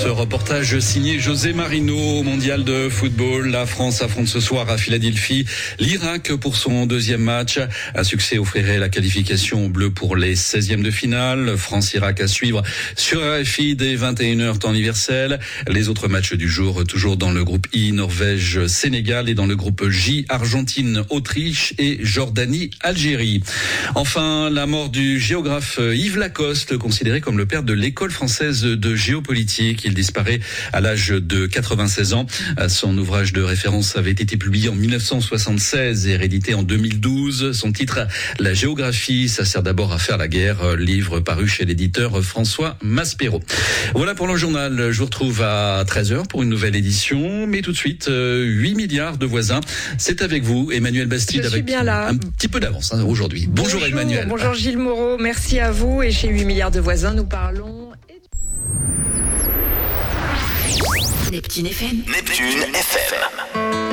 Ce reportage signé José Marino au mondial de football. La France affronte ce soir à Philadelphie l'Irak pour son deuxième match. Un succès offrirait la qualification bleue pour les 16e de finale. France-Irak à suivre sur RFI dès 21h temps universel. Les autres matchs du jour toujours dans le groupe I, Norvège-Sénégal, et dans le groupe J, Argentine-Autriche et Jordanie-Algérie. Enfin, la mort du géographe Yves Lacoste, considéré comme le père de l'école française de géopolitique. Il disparaît à l'âge de 96 ans. Son ouvrage de référence avait été publié en 1976 et réédité en 2012. Son titre, La géographie, ça sert d'abord à faire la guerre, livre paru chez l'éditeur François Maspero. Voilà pour le journal. Je vous retrouve à 13h pour une nouvelle édition. Mais tout de suite, 8 milliards de voisins. C'est avec vous, Emmanuel Bastide, avec un petit peu d'avance aujourd'hui. Bonjour Emmanuel. Bonjour Gilles Moreau, merci à vous. Et chez 8 milliards de voisins, nous parlons... Neptune FM.